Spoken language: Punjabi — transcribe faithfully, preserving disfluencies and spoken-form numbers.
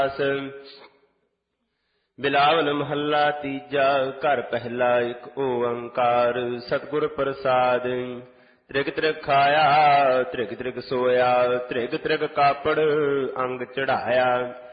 ਬਿਲਾਵਲ ਮਹੱਲਾ ਤੀਜਾ। ਘਰ ਪਹਿਲਾ ਇੱਕ ਓੰਕਾਰ ਸਤਿਗੁਰ ਪ੍ਰਸਾਦਿ। ਤ੍ਰਿਗ ਤ੍ਰਿਗ ਖਾਇਆ ਤ੍ਰਿਗ ਤ੍ਰਿਗ ਸੋਇਆ, ਤ੍ਰਿਗ ਤ੍ਰਿਗ ਕਾਪੜ ਅੰਗ ਚੜਾਇਆ।